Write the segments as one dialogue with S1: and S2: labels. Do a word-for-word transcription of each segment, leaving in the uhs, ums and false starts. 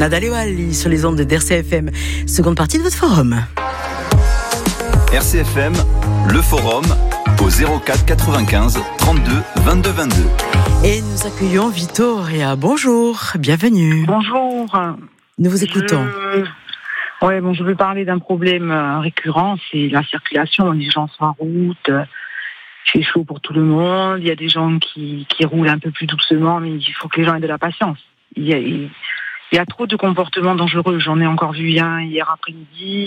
S1: Nadal Wally sur les ondes d'R C F M. Seconde partie de votre forum.
S2: R C F M, le forum au zéro quatre quatre-vingt-quinze trente-deux vingt-deux vingt-deux.
S1: Et nous accueillons Vittoria. Bonjour, bienvenue.
S3: Bonjour.
S1: Nous vous écoutons.
S3: Je... Ouais, bon, je veux parler d'un problème récurrent, c'est la circulation. Les gens sont en route, c'est chaud pour tout le monde. Il y a des gens qui, qui roulent un peu plus doucement, mais il faut que les gens aient de la patience. Il y a, il y a trop de comportements dangereux. J'en ai encore vu un hier après-midi.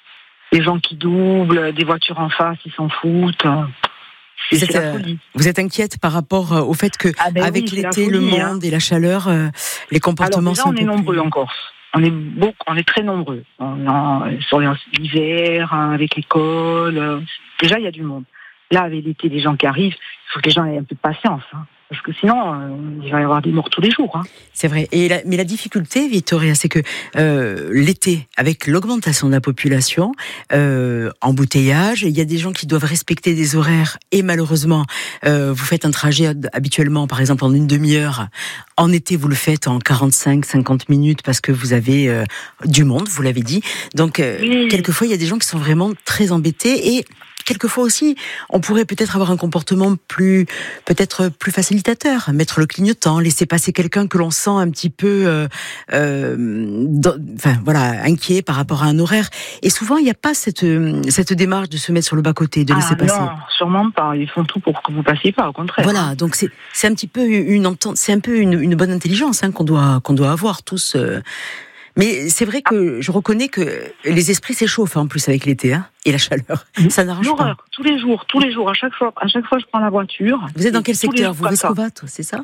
S3: Des gens qui doublent, des voitures en face, ils s'en foutent. C'est,
S1: vous, êtes,
S3: c'est la folie.
S1: Vous êtes inquiète par rapport au fait que, ah ben avec oui, l'été, folie, le monde hein. et la chaleur, euh, les comportements
S3: Alors, déjà,
S1: sont.
S3: on est nombreux plus... en Corse. On est beaucoup, on est très nombreux. On est en, sur l'hiver, hein, avec l'école. Euh, déjà, il y a du monde. Là, avec l'été, les gens qui arrivent, il faut que les gens aient un peu de patience. Hein. Parce que sinon, euh, il va y avoir des morts tous les jours. Hein.
S1: C'est vrai. Et la, mais la difficulté, Vittoria, c'est que euh, l'été, avec l'augmentation de la population, euh, embouteillage, il y a des gens qui doivent respecter des horaires. Et malheureusement, euh, vous faites un trajet habituellement, par exemple, en une demi-heure. En été, vous le faites en quarante-cinq, cinquante minutes parce que vous avez euh, du monde, vous l'avez dit. Donc, euh, oui. quelquefois, il y a des gens qui sont vraiment très embêtés et quelquefois aussi, on pourrait peut-être avoir un comportement plus, peut-être plus facilitateur, mettre le clignotant, laisser passer quelqu'un que l'on sent un petit peu, euh, euh, dans, enfin voilà, inquiet par rapport à un horaire. Et souvent, il n'y a pas cette cette démarche de se mettre sur le bas côté, de laisser
S3: ah,
S1: passer.
S3: Non, sûrement pas. Ils font tout pour que vous passiez pas, au contraire.
S1: Voilà, donc c'est c'est un petit peu une entente, c'est un peu une, une bonne intelligence hein, qu'on doit qu'on doit avoir tous. Euh, Mais c'est vrai que je reconnais que les esprits s'échauffent en plus avec l'été hein, et la chaleur. Ça n'arrange
S3: L'horreur,
S1: pas.
S3: tous les jours, tous les jours, à chaque fois, à chaque fois je prends la voiture.
S1: Vous êtes dans quel secteur? Vous, Vescovat, c'est ça?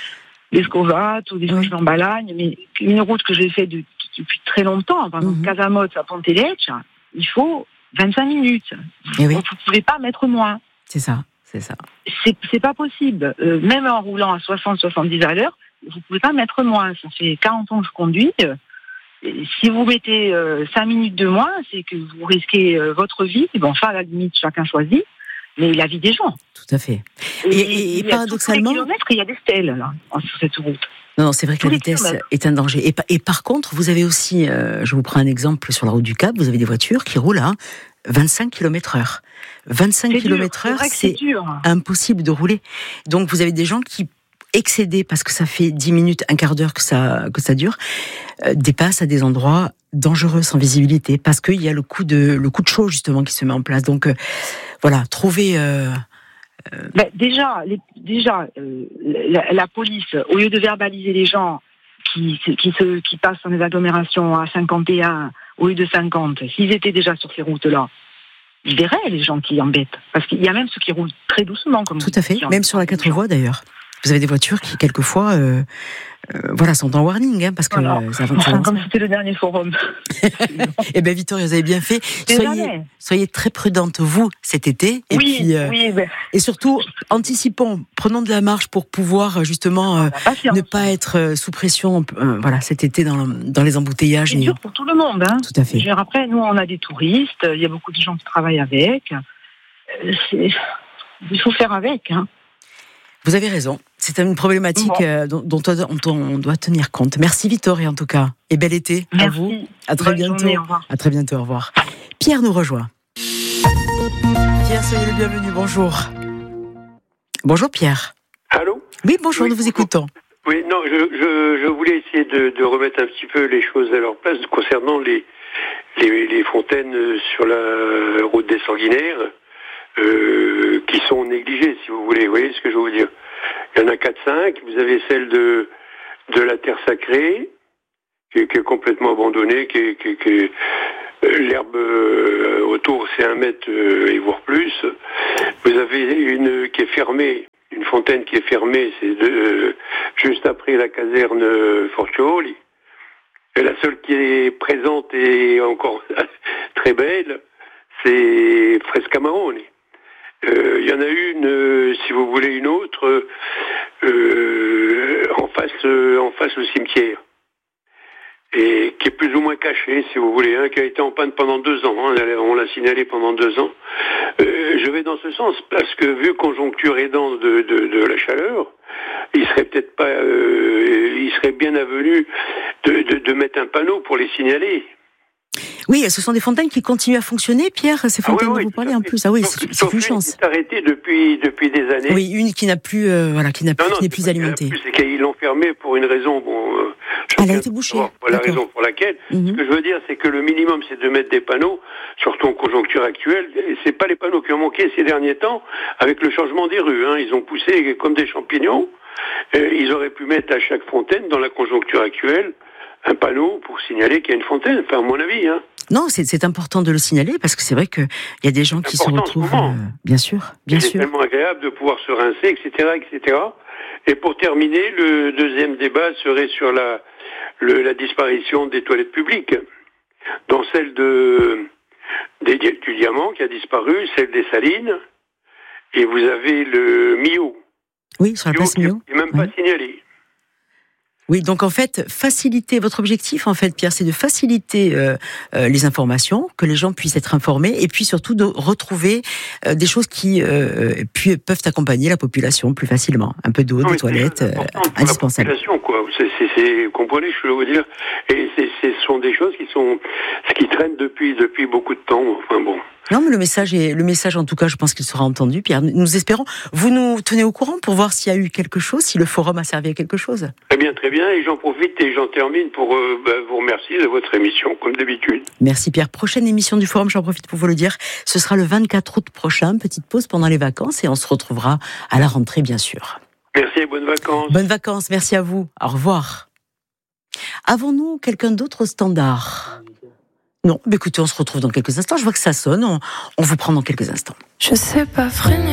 S3: Vescovat, ou des gens qui sont en Balagne, mais une route que j'ai faite de, depuis très longtemps, par exemple, mm-hmm. Casamotte à Pontelecce, il faut vingt-cinq minutes.
S1: Et oui.
S3: Vous ne pouvez pas mettre moins.
S1: C'est ça, c'est ça.
S3: C'est, c'est pas possible. Euh, même en roulant à soixante à soixante-dix à l'heure, vous ne pouvez pas mettre moins. Ça fait quarante ans que je conduis. Si vous mettez euh, cinq minutes de moins, c'est que vous risquez euh, votre vie. Bon, ça, à la limite, chacun choisit, mais la vie des gens.
S1: Tout à fait.
S3: Et, et, et, et paradoxalement, tous les kilomètres, il y a des stèles là, sur cette route.
S1: Non, non, c'est vrai que
S3: tous
S1: la vitesse
S3: kilomètres.
S1: est un danger. Et, et par contre, vous avez aussi, euh, je vous prends un exemple sur la route du Cap, vous avez des voitures qui roulent à vingt-cinq kilomètres heure. vingt-cinq kilomètres heure, c'est, c'est impossible de rouler. Donc, vous avez des gens qui excédé parce que ça fait dix minutes, un quart d'heure que ça, que ça dure, euh, dépasse à des endroits dangereux, sans visibilité, parce qu'il y a le coup de, le coup de chaud, justement, qui se met en place. Donc, euh, voilà, trouver... Euh, euh...
S3: Ben, déjà, les, déjà euh, la, la police, au lieu de verbaliser les gens qui, qui, se, qui passent dans les agglomérations à cinquante et un au lieu de cinquante, s'ils étaient déjà sur ces routes-là, ils verraient les gens qui embêtent. Parce qu'il y a même ceux qui roulent très doucement. Comme
S1: Tout à fait, même sur la quatre voies, d'ailleurs. Vous avez des voitures qui, quelquefois, euh, euh, voilà, sont en warning, hein, parce que
S3: voilà.
S1: euh, ça avance.
S3: Enfin, comme c'était le dernier forum.
S1: Eh bien, Vittoria, vous avez bien fait. Soyez, soyez très prudente, vous, cet été. Et
S3: oui,
S1: puis, euh,
S3: oui. Ben...
S1: Et surtout, anticipons, prenons de la marche pour pouvoir, justement, euh, ne pas être euh, sous pression, euh, voilà, cet été dans, dans les embouteillages.
S3: C'est et... dur pour tout le monde, hein.
S1: Tout à fait.
S3: Je veux dire, après, nous, on a des touristes, il y a beaucoup de gens qui travaillent avec. C'est... Il faut faire avec, hein.
S1: Vous avez raison. C'est une problématique bon. euh, dont, dont, dont on doit tenir compte. Merci Vittoria en tout cas. Et bel été
S3: Merci.
S1: à vous. À très
S3: Bonne
S1: bientôt.
S3: Journée, au revoir.
S1: À très bientôt. Au revoir. Pierre nous rejoint. Pierre, soyez le bienvenu. Bonjour. Bonjour Pierre.
S4: Allô ?
S1: Oui, bonjour,
S4: oui,
S1: nous vous écoutons.
S4: Oui, non, je, je, je voulais essayer de, de remettre un petit peu les choses à leur place concernant les, les, les fontaines sur la route des Sanguinaires. Euh, qui sont négligés, si vous voulez. Vous voyez ce que je veux vous dire? Il y en a quatre cinq. Vous avez celle de, de la Terre Sacrée, qui est, qui est complètement abandonnée, qui est, qui, qui, euh, l'herbe euh, autour, c'est un mètre euh, et voire plus. Vous avez une qui est fermée, une fontaine qui est fermée, c'est de, euh, juste après la caserne euh, Forcioli. Et la seule qui est présente et encore très belle, c'est Frescamarone. Il euh, y en a une, euh, si vous voulez, une autre, euh, en face, euh, en face au cimetière, et qui est plus ou moins cachée, si vous voulez, hein, qui a été en panne pendant deux ans. Hein, on l'a signalé pendant deux ans. Euh, je vais dans ce sens parce que vu conjoncture aidant de, de, de la chaleur, il serait peut-être pas, euh, il serait bien avenu de, de, de mettre un panneau pour les signaler.
S1: Oui, ce sont des fontaines qui continuent à fonctionner, Pierre, ces fontaines
S4: ah oui,
S1: dont
S4: oui,
S1: vous parlez en plus. Ah oui, c'est, c'est une chance.
S4: Qui est arrêtée depuis, depuis des années.
S1: Oui, une qui n'a plus, euh, voilà, qui, n'a plus,
S4: non, non,
S1: qui n'est plus alimentée.
S4: Plus, c'est qu'ils l'ont fermée pour une raison, bon... Euh,
S1: Elle a été bouchée.
S4: Pour la raison pour laquelle. Mm-hmm. Ce que je veux dire, c'est que le minimum, c'est de mettre des panneaux, surtout en conjoncture actuelle. Et c'est pas les panneaux qui ont manqué ces derniers temps, avec le changement des rues. Hein. Ils ont poussé comme des champignons. Euh, ils auraient pu mettre à chaque fontaine, dans la conjoncture actuelle, un panneau pour signaler qu'il y a une fontaine, enfin, à mon avis. Hein.
S1: Non, c'est, c'est important de le signaler parce que c'est vrai qu'il y a des gens qui se retrouvent... Euh, bien sûr, bien
S4: c'est
S1: sûr.
S4: C'est tellement agréable de pouvoir se rincer, et cetera, et cetera. Et pour terminer, le deuxième débat serait sur la, le, la disparition des toilettes publiques, dont celle de, des, du Diamant qui a disparu, celle des Salines, et vous avez le Millau.
S1: Oui, sur la place Millau.
S4: Qui n'est même pas
S1: oui.
S4: signalé.
S1: Oui, donc en fait, faciliter, votre objectif en fait, Pierre, c'est de faciliter euh, euh, les informations, que les gens puissent être informés, et puis surtout de retrouver euh, des choses qui euh, puis, peuvent accompagner la population plus facilement. Un peu d'eau, non, des toilettes, euh, indispensables.
S4: La population, quoi. C'est, c'est, c'est, comprenez, je veux vous dire, et c'est, ce sont des choses qui sont, qui traînent depuis, depuis beaucoup de temps. Enfin bon.
S1: Non, mais le message est, le message, en tout cas, je pense qu'il sera entendu. Pierre, nous espérons. Vous nous tenez au courant pour voir s'il y a eu quelque chose, si le forum a servi à quelque chose.
S4: Très bien, très bien. Et j'en profite et j'en termine pour euh, bah, vous remercier de votre émission, comme d'habitude.
S1: Merci, Pierre. Prochaine émission du forum, j'en profite pour vous le dire. Ce sera le vingt-quatre août prochain. Petite pause pendant les vacances et on se retrouvera à la rentrée, bien sûr.
S4: Merci et bonnes vacances.
S1: Bonnes vacances. Merci à vous. Au revoir. Avons-nous quelqu'un d'autre au standard? Non, mais écoutez, on se retrouve dans quelques instants. Je vois que ça sonne. On, on vous prend dans quelques instants.
S5: Je sais pas freiner.